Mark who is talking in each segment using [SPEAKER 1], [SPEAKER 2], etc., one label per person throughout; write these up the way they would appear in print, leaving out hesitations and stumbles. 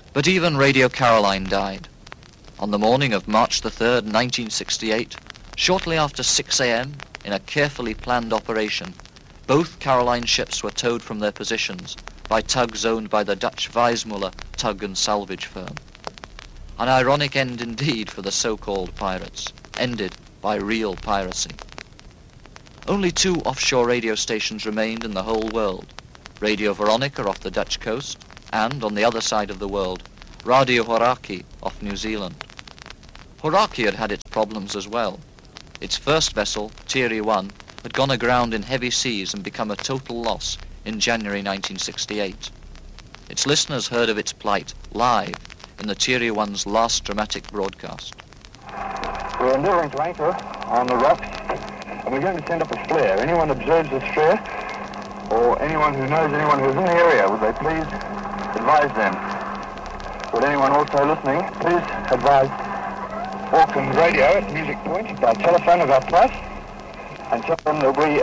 [SPEAKER 1] But even Radio Caroline died. On the morning of March the 3rd, 1968, shortly after 6 a.m., in a carefully planned operation, both Caroline ships were towed from their positions by tugs owned by the Dutch Weissmuller tug and salvage firm. An ironic end indeed for the so-called pirates, ended by real piracy. Only 2 offshore radio stations remained in the whole world: Radio Veronica off the Dutch coast, and, on the other side of the world, Radio Hauraki off New Zealand. Hauraki had had its problems as well. Its first vessel, Thierry 1, had gone aground in heavy seas and become a total loss in January 1968. Its listeners heard of its plight live in the Thierry 1's last dramatic broadcast.
[SPEAKER 2] We're endeavouring to anchor on the rocks, and we're going to send up a flare. Anyone observes this flare, or anyone who knows anyone who's in the area, would they please advise them? Would anyone also listening please advise Auckland Radio at Music Point by telephone of our price, and tell them that we...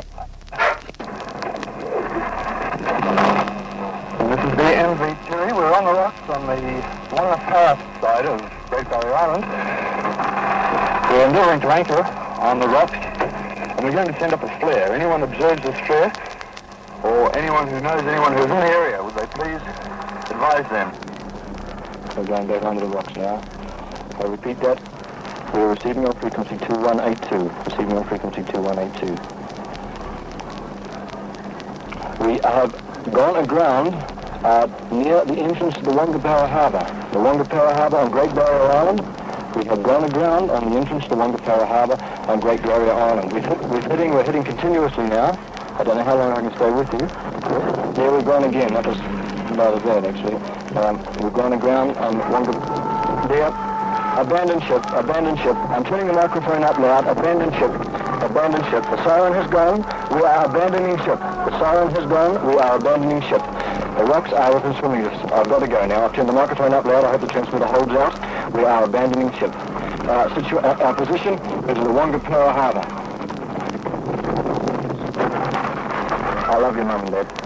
[SPEAKER 2] This is the MV Thierry. We're on the rocks on the Wangapara side of Great Barrier Island. We're endeavouring to anchor on the rocks, and we're going to send up a flare. Anyone observes this flare, or anyone who knows anyone who's in the area, would they please advise them? We're going back under the rocks now. I repeat that. We're receiving on frequency 2182. Receiving on frequency 2182. We have gone aground near the entrance to the Wangapara Harbour. The Wangapara Harbour on Great Barrier Island. We have gone aground on the entrance to Wangapara Harbour on Great Barrier Island. We're hitting continuously now. I don't know how long I can stay with you. There we've gone again. That was rather bad, actually. We've gone aground on Wangapara. There. Abandoned ship, abandoned ship. I'm turning the microphone up loud. Abandoned ship, abandoned ship. The siren has gone. We are abandoning ship. The siren has gone. We are abandoning ship. The rocks are within swimming distance. I've got to go now. I've turned the microphone up loud. I hope the transmitter holds out. We are abandoning ship. Our position is in the Wangapara Harbour. I love you, Mum and Dad.